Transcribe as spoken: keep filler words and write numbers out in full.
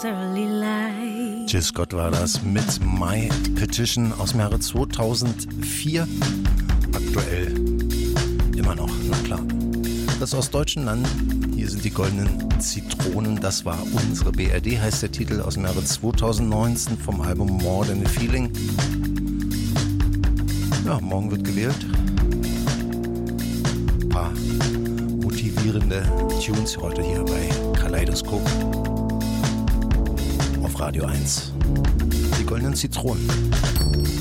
Jill Scott war das mit My Petition aus dem Jahre zweitausendvier. Aktuell immer noch, na klar. Das aus deutschen Landen. Hier sind die goldenen Zitronen. Das war unsere B R D, heißt der Titel, aus dem Jahre zweitausendneunzehn vom Album More Than a Feeling. Ja, morgen wird gewählt. Ein paar motivierende Tunes heute hier bei Kaleidoskop auf Radio eins. Die goldenen Zitronen.